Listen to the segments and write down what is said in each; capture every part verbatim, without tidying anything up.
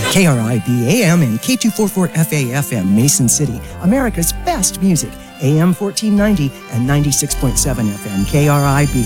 K R I B A M and K two forty-four F A F M, Mason City, America's best music, A M fourteen ninety and ninety-six point seven F M, K R I B.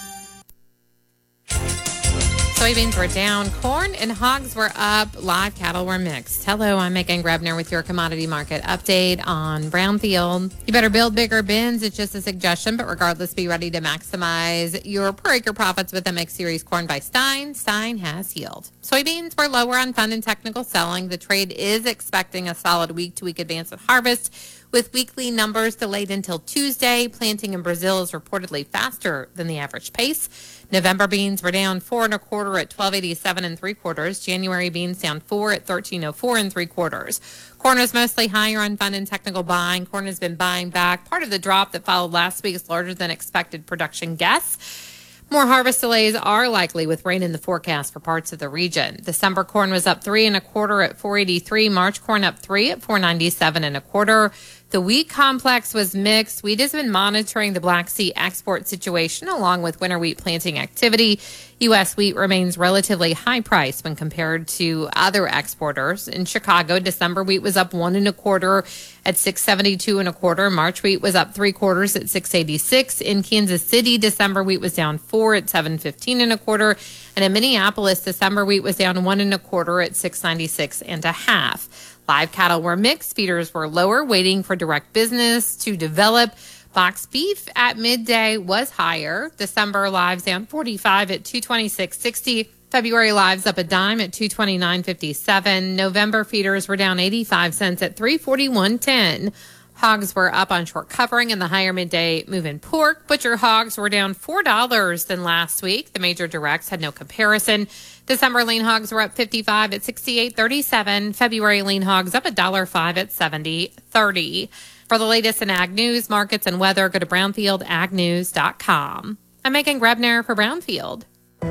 Soybeans were down, corn and hogs were up, live cattle were mixed. Hello, I'm Megan Grebner with your commodity market update on Brownfield. You better build bigger bins. It's just a suggestion, but regardless, be ready to maximize your per acre profits with M X Series corn by Stein. Stein has healed. Soybeans were lower on fund and technical selling. The trade is expecting a solid week-to-week advance of harvest, with weekly numbers delayed until Tuesday. Planting in Brazil is reportedly faster than the average pace. November beans were down four and a quarter at twelve eighty-seven and three quarters. January beans down four at thirteen oh four and three quarters. Corn is mostly higher on fund and technical buying. Corn has been buying back. Part of the drop that followed last week's larger than expected production guess. More harvest delays are likely with rain in the forecast for parts of the region. December corn was up three and a quarter at four eighty-three. March corn up three at four ninety-seven and a quarter. The wheat complex was mixed. Wheat has been monitoring the Black Sea export situation along with winter wheat planting activity. U S wheat remains relatively high priced when compared to other exporters. In Chicago, December wheat was up one and a quarter at six seventy-two and a quarter. March wheat was up three quarters at six eighty-six. In Kansas City, December wheat was down four at seven fifteen and a quarter. And in Minneapolis, December wheat was down one and a quarter at six ninety-six and a half. Live cattle were mixed. Feeders were lower, waiting for direct business to develop. Box beef at midday was higher. December lives down forty-five at two twenty-six sixty. February lives up a dime at two twenty-nine fifty-seven. November feeders were down eighty-five cents at three forty-one ten. Hogs were up on short covering in the higher midday move in pork. Butcher hogs were down four dollars than last week. The major directs had no comparison. December lean hogs were up fifty-five at sixty-eight thirty-seven. February lean hogs up one dollar five at seventy thirty. For the latest in ag news, markets, and weather, go to brownfield ag news dot com. I'm Megan Grebner for Brownfield.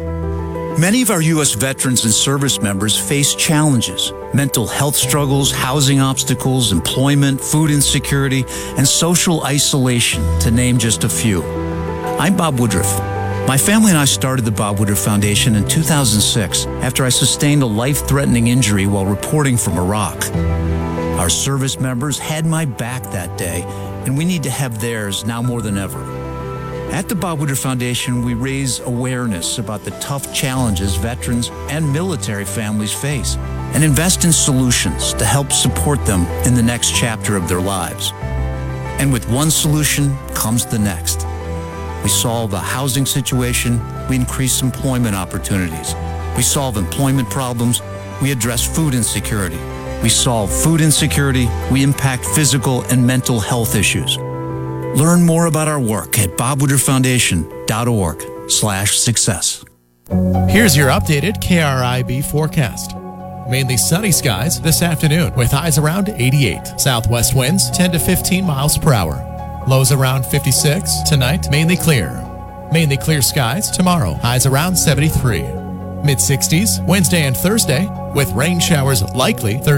Many of our U S veterans and service members face challenges: mental health struggles, housing obstacles, employment, food insecurity, and social isolation, to name just a few. I'm Bob Woodruff. My family and I started the Bob Woodruff Foundation in two thousand six after I sustained a life-threatening injury while reporting from Iraq. Our service members had my back that day, and we need to have theirs now more than ever. At the Bob Woodruff Foundation, we raise awareness about the tough challenges veterans and military families face and invest in solutions to help support them in the next chapter of their lives. And with one solution comes the next. We solve the housing situation, we increase employment opportunities. We solve employment problems, we address food insecurity. We solve food insecurity, we impact physical and mental health issues. Learn more about our work at bob woodruff foundation dot org slash success. Here's your updated K R I B forecast. Mainly sunny skies this afternoon with highs around eighty-eight. Southwest winds ten to fifteen miles per hour. Lows around fifty-six. Tonight, mainly clear. Mainly clear skies tomorrow. Highs around seventy-three. Mid sixties Wednesday and Thursday with rain showers likely Thursday.